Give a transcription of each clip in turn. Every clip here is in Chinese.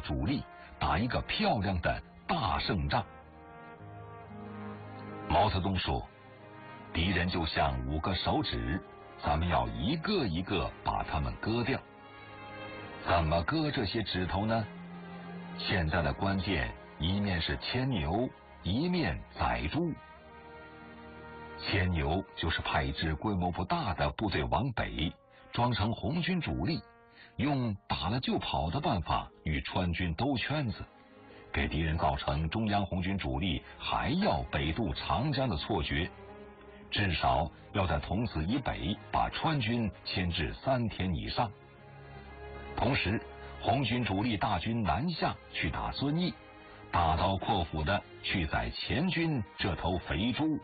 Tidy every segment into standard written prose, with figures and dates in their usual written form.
主力打一个漂亮的大胜仗。毛泽东说，敌人就像5个手指，咱们要一个一个把它们割掉。怎么割这些指头呢？现在的关键，一面是牵牛，一面宰猪。牵牛就是派一支规模不大的部队往北，装成红军主力，用打了就跑的办法与川军兜圈子，给敌人造成中央红军主力还要北渡长江的错觉，至少要在桐梓以北把川军牵制3天以上。同时，红军主力大军南下去打遵义，大刀阔斧的去宰黔军这头肥猪。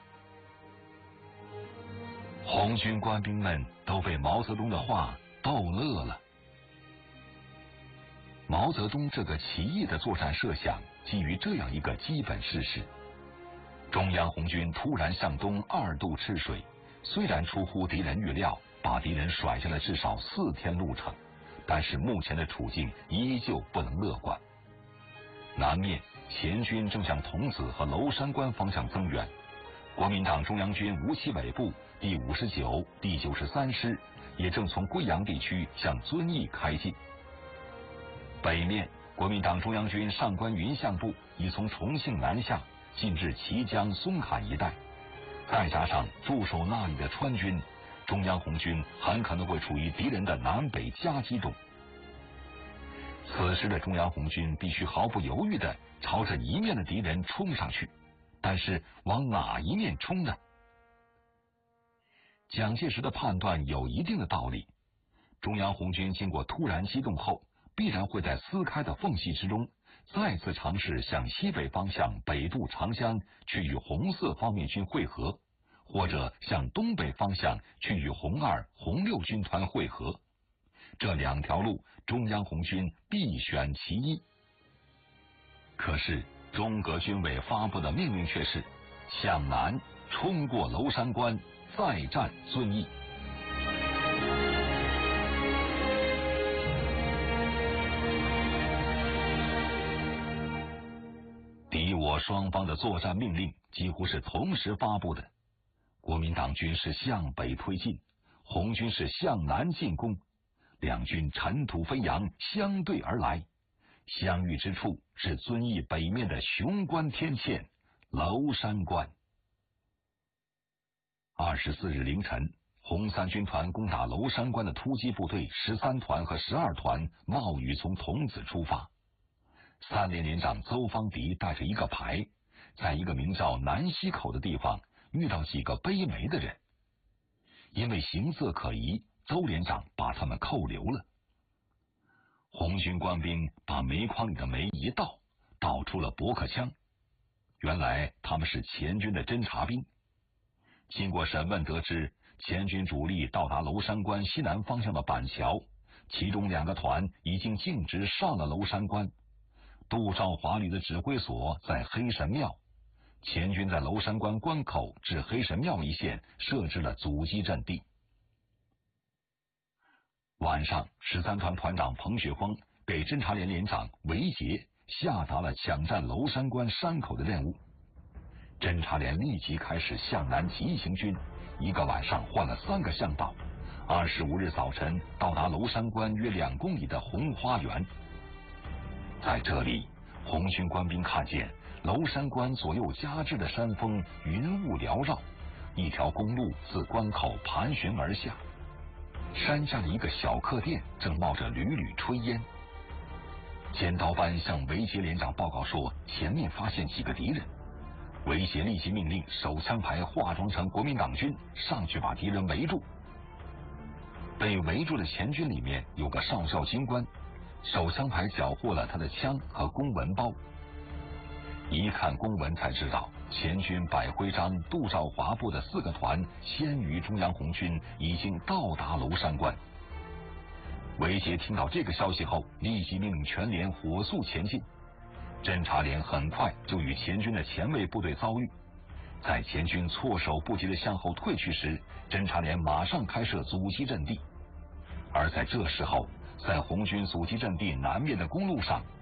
红军官兵们都被毛泽东的话逗乐了。毛泽东这个奇异的作战设想基于这样一个基本事实：中央红军突然向东2渡赤水，虽然出乎敌人预料，把敌人甩下了至少4天路程，但是目前的处境依旧不能乐观。南面黔军正向桐梓和娄山关方向增援，国民党中央军吴奇伟部第59、第93师也正从贵阳地区向遵义开进。北面，国民党中央军上官云相部已从重庆南下，进至綦江、松坎一带，再加上驻守那里的川军，中央红军很可能会处于敌人的南北夹击中。此时的中央红军必须毫不犹豫地朝着一面的敌人冲上去，但是往哪一面冲呢？蒋介石的判断有一定的道理，中央红军经过突然机动后，必然会在撕开的缝隙之中再次尝试向西北方向北渡长江去与红四方面军会合，或者向东北方向去与红2、红6军团会合。这2条路，中央红军必选其一。可是中革军委发布的命令却是向南冲过娄山关，再战遵义。敌我双方的作战命令几乎是同时发布的，国民党军是向北推进，红军是向南进攻，两军尘土飞扬，相对而来，相遇之处是遵义北面的雄关天堑娄山关。24日凌晨，红三军团攻打娄山关的突击部队13团和12团冒雨从桐梓出发。3连连长邹方迪带着一个排，在一个名叫南溪口的地方遇到几个背煤的人，因为形色可疑，邹连长把他们扣留了。红军官兵把煤筐里的煤一倒，倒出了驳壳枪，原来他们是黔军的侦察兵。经过审问得知，黔军主力到达娄山关西南方向的板桥，其中2个团已经径直上了娄山关。杜兆华旅的指挥所在黑神庙，黔军在娄山关关口至黑神庙一线设置了阻击阵地。晚上，13团团长彭雪枫给侦察连连长韦杰下达了抢占娄山关山口的任务。侦察连立即开始向南急行军，一个晚上换了3个向导。25日早晨到达娄山关约2公里的红花园。在这里，红军官兵看见娄山关左右夹峙的山峰云雾缭绕，一条公路自关口盘旋而下，山下的一个小客店正冒着缕缕炊烟。尖刀班向韦杰连长报告说，前面发现几个敌人。韦杰立即命令手枪排化妆成国民党军上去把敌人围住。被围住的黔军里面有个少校军官，手枪排缴获了他的枪和公文包。一看公文才知道，黔军百徽章、杜兆华部的4个团先于中央红军已经到达娄山关。韦杰听到这个消息后，立即命令全连火速前进。侦察连很快就与黔军的前卫部队遭遇，在黔军措手不及的向后退去时，侦察连马上开设阻击阵地。而在这时候，在红军阻击阵地南面的公路上